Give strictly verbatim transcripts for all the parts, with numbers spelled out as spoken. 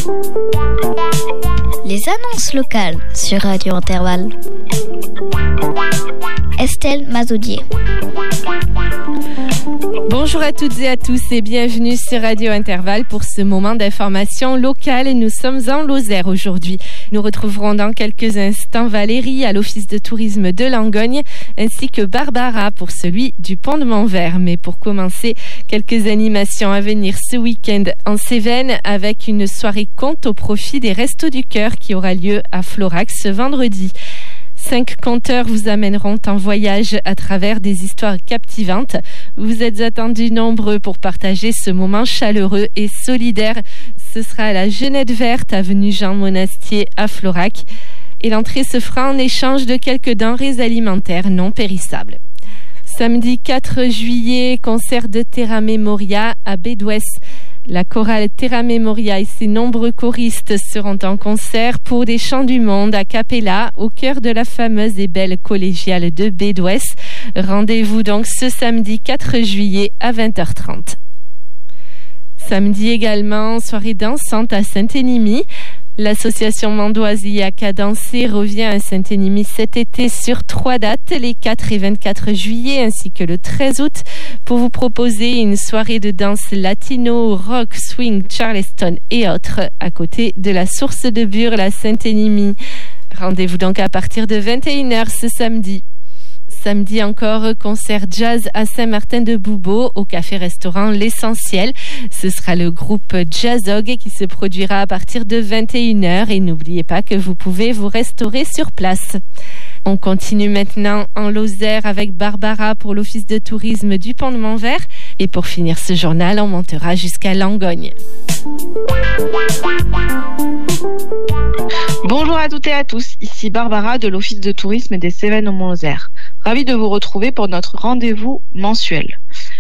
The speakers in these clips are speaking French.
Les annonces locales sur Radio Intervalle. Estelle Mazoudier. Bonjour à toutes et à tous et bienvenue sur Radio Intervalle pour ce moment d'information locale. Nous sommes en Lozère aujourd'hui. Nous retrouverons dans quelques instants Valérie à l'Office de tourisme de Langogne ainsi que Barbara pour celui du Pont de Montvert. Mais pour commencer, quelques animations à venir ce week-end en Cévennes avec une soirée conte au profit des Restos du Cœur qui aura lieu à Florac ce vendredi. Cinq conteurs vous amèneront en voyage à travers des histoires captivantes. Vous êtes attendus nombreux pour partager ce moment chaleureux et solidaire. Ce sera à la Genette Verte, avenue Jean Monastier à Florac. Et l'entrée se fera en échange de quelques denrées alimentaires non périssables. Samedi quatre juillet, concert de Terra Memoria à Bédouès. La chorale Terra Memoria et ses nombreux choristes seront en concert pour des chants du monde a cappella au cœur de la fameuse et belle collégiale de Bédouès. Rendez-vous donc ce samedi quatre juillet à vingt heures trente. Samedi également, soirée dansante à Saint-Énimie. L'association Mandoise y a qu'à danser revient à Saint-Énimie cet été sur trois dates, les quatre et vingt-quatre juillet ainsi que le treize août, pour vous proposer une soirée de danse latino, rock, swing, charleston et autres à côté de la source de Burle à Saint-Énimie. Rendez-vous donc à partir de vingt et une heures ce samedi. Samedi encore, concert jazz à Saint-Martin-de-Boubeau au café-restaurant L'Essentiel. Ce sera le groupe Jazzog qui se produira à partir de vingt et une heures et n'oubliez pas que vous pouvez vous restaurer sur place. On continue maintenant en Lozère avec Barbara pour l'Office de tourisme du Pont de Montvert et pour finir ce journal, on montera jusqu'à Langogne. Bonjour à toutes et à tous, ici Barbara de l'Office de tourisme des Cévennes au Mont-Lozère. Ravie de vous retrouver pour notre rendez-vous mensuel.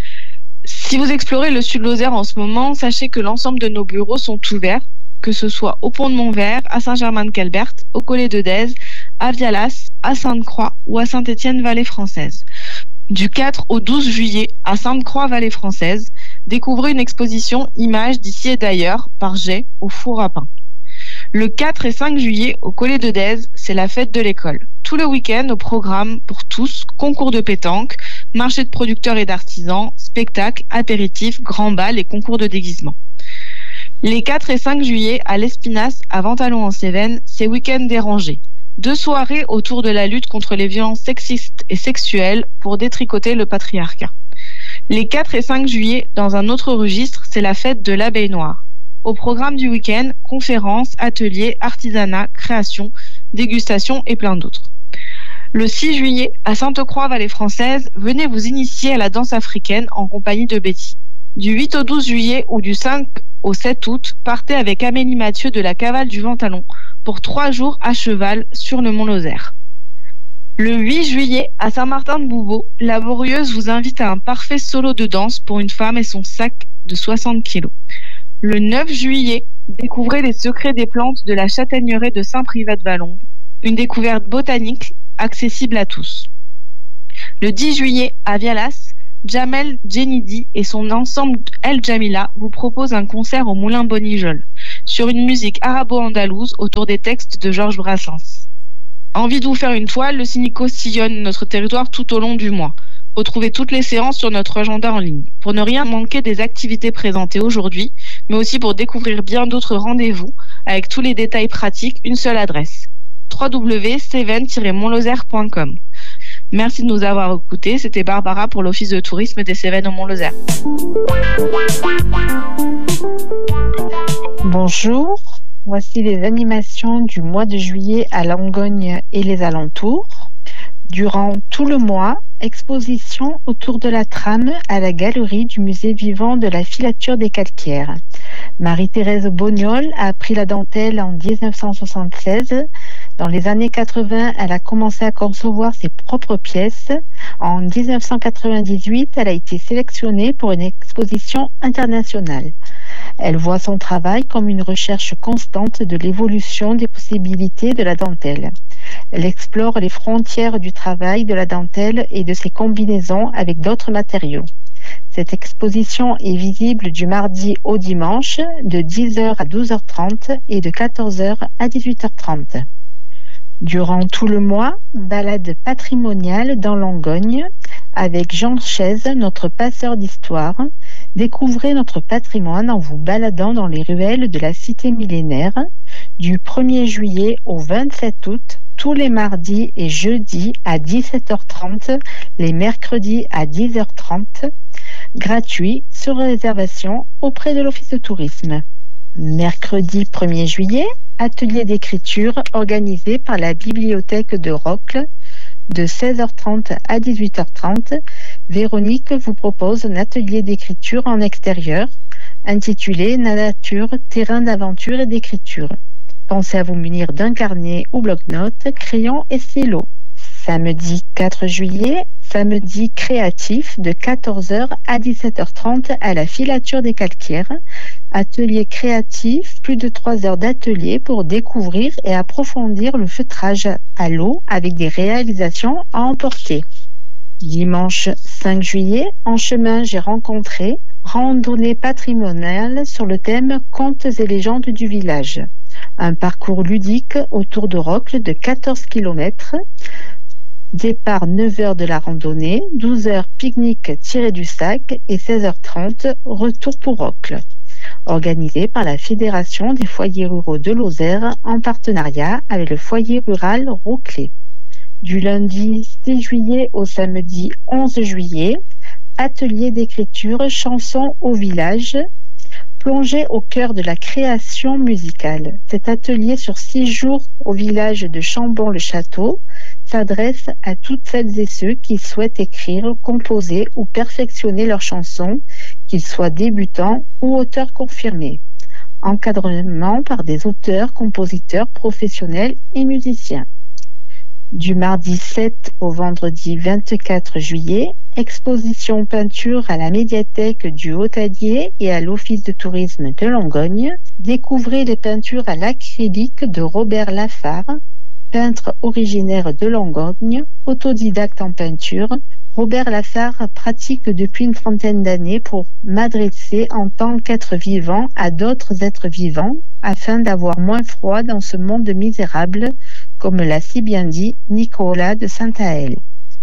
Si vous explorez le Sud-Lozère en ce moment, sachez que l'ensemble de nos bureaux sont ouverts, que ce soit au Pont de Montvert, à Saint-Germain-de-Calbert, au Collet de Dèze, à Vialas, à Sainte-Croix ou à Saint-Étienne-Vallée-Française. Du quatre au douze juillet, à Sainte-Croix-Vallée-Française, découvrez une exposition Images d'ici et d'ailleurs par Jay au four à pain. Le quatre et cinq juillet, au Collet de Dèze, c'est la fête de l'école. Tout le week-end, au programme pour tous, concours de pétanque, marché de producteurs et d'artisans, spectacles, apéritifs, grands bals et concours de déguisement. Les quatre et cinq juillet, à l'Espinasse, à Ventalon en Cévennes, c'est week-end dérangé. Deux soirées autour de la lutte contre les violences sexistes et sexuelles pour détricoter le patriarcat. Les quatre et cinq juillet, dans un autre registre, c'est la fête de l'abeille noire. Au programme du week-end, conférences, ateliers, artisanat, création, dégustation et plein d'autres. Le six juillet, à Sainte-Croix-Vallée-Française, venez vous initier à la danse africaine en compagnie de Betty. Du huit au douze juillet ou du cinq au sept août, partez avec Amélie Mathieu de la Cavale du Ventalon pour trois jours à cheval sur le Mont-Lozère. Le huit juillet, à Saint-Martin-de-Boubeau, la Borieuse vous invite à un parfait solo de danse pour une femme et son sac de soixante kilos. Le neuf juillet, découvrez les secrets des plantes de la châtaigneraie de Saint-Privat-de-Valongue, une découverte botanique accessible à tous. Le dix juillet, à Vialas, Jamel Djenidi et son ensemble El Jamila vous proposent un concert au Moulin Bonijol sur une musique arabo-andalouse autour des textes de Georges Brassens. Envie de vous faire une toile, le Cynico sillonne notre territoire tout au long du mois. Retrouvez toutes les séances sur notre agenda en ligne. Pour ne rien manquer des activités présentées aujourd'hui, mais aussi pour découvrir bien d'autres rendez-vous, avec tous les détails pratiques, une seule adresse, w w w point cévennes tiret montlozère point com. Merci de nous avoir écoutés, c'était Barbara pour l'Office de tourisme des Cévennes au Mont-Lozère. Bonjour, voici les animations du mois de juillet à Langogne et les alentours. Durant tout le mois, exposition autour de la trame à la galerie du musée vivant de la filature des calcaires. Marie-Thérèse Bognol a appris la dentelle en dix-neuf cent soixante-seize. Dans les années quatre-vingts, elle a commencé à concevoir ses propres pièces. En dix-neuf cent quatre-vingt-dix-huit, elle a été sélectionnée pour une exposition internationale. Elle voit son travail comme une recherche constante de l'évolution des possibilités de la dentelle. Elle explore les frontières du travail de la dentelle et de ses combinaisons avec d'autres matériaux. Cette exposition est visible du mardi au dimanche de dix heures à douze heures trente et de quatorze heures à dix-huit heures trente. Durant tout le mois, balade patrimoniale dans Langogne avec Jean Chaise, notre passeur d'histoire. Découvrez notre patrimoine en vous baladant dans les ruelles de la cité millénaire du premier juillet au vingt-sept août, tous les mardis et jeudis à dix-sept heures trente, les mercredis à dix heures trente, gratuit sur réservation auprès de l'Office de tourisme. Mercredi premier juillet, atelier d'écriture organisé par la bibliothèque de Rocle de seize heures trente à dix-huit heures trente. Véronique vous propose un atelier d'écriture en extérieur intitulé Nature, terrain d'aventure et d'écriture. Pensez à vous munir d'un carnet ou bloc-notes, crayon et stylo. Samedi quatre juillet, samedi créatif de quatorze heures à dix-sept heures trente à la filature des Calquières. Atelier créatif, plus de trois heures d'atelier pour découvrir et approfondir le feutrage à l'eau avec des réalisations à emporter. Dimanche cinq juillet, en chemin j'ai rencontré randonnée patrimoniale sur le thème Contes et légendes du village. Un parcours ludique autour de Rocle de quatorze kilomètres. Départ neuf heures de la randonnée, douze heures pique-nique tiré du sac et seize heures trente retour pour Rocle. Organisé par la Fédération des foyers ruraux de Lozère en partenariat avec le foyer rural Roclé. Du lundi six juillet au samedi onze juillet, atelier d'écriture chansons au village, plongé au cœur de la création musicale. Cet atelier sur six jours au village de Chambon-le-Château s'adresse à toutes celles et ceux qui souhaitent écrire, composer ou perfectionner leurs chansons, qu'ils soient débutants ou auteurs confirmés. Encadrement par des auteurs, compositeurs, professionnels et musiciens. Du mardi sept au vendredi vingt-quatre juillet, exposition peinture à la médiathèque du Haut-Allier et à l'Office de tourisme de Langogne. Découvrez les peintures à l'acrylique de Robert Lafare, peintre originaire de Langogne, autodidacte en peinture. Robert Lafare pratique depuis une trentaine d'années pour m'adresser en tant qu'être vivant à d'autres êtres vivants afin d'avoir moins froid dans ce monde misérable, comme l'a si bien dit Nicolas de Saint-Aël.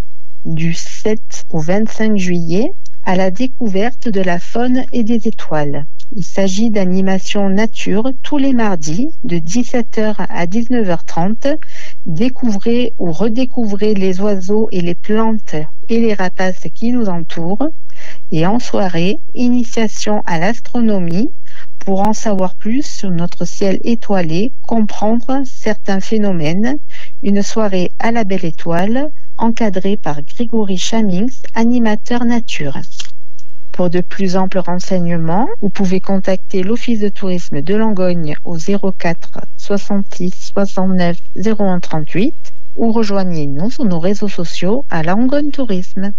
Du sept au vingt-cinq juillet, à la découverte de la faune et des étoiles. Il s'agit d'animation nature tous les mardis de dix-sept heures à dix-neuf heures trente. Découvrez ou redécouvrez les oiseaux et les plantes et les rapaces qui nous entourent. Et en soirée, initiation à l'astronomie pour en savoir plus sur notre ciel étoilé, comprendre certains phénomènes. Une soirée à la belle étoile, encadrée par Grégory Chamings, animateur nature. Pour de plus amples renseignements, vous pouvez contacter l'Office de tourisme de Langogne au zéro quatre soixante-six soixante-neuf zéro un trente-huit ou rejoignez-nous sur nos réseaux sociaux à Langogne Tourisme.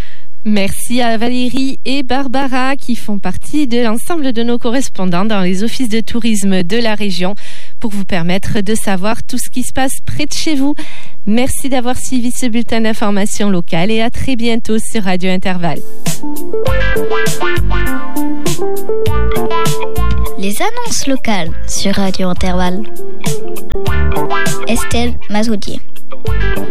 Merci à Valérie et Barbara qui font partie de l'ensemble de nos correspondants dans les offices de tourisme de la région pour vous permettre de savoir tout ce qui se passe près de chez vous. Merci d'avoir suivi ce bulletin d'information locale et à très bientôt sur Radio Intervalle. Les annonces locales sur Radio Intervalle. Estelle Mazoudier.